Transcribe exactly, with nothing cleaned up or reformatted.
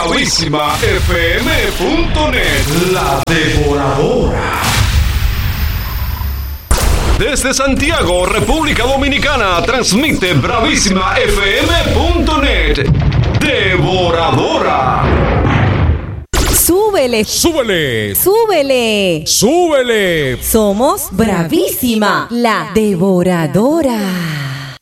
bravísima f m punto net. La Devoradora. Desde Santiago, República Dominicana, transmite bravísima f m punto net. Devoradora. Súbele, súbele, súbele, súbele. Somos bravísima, la Devoradora.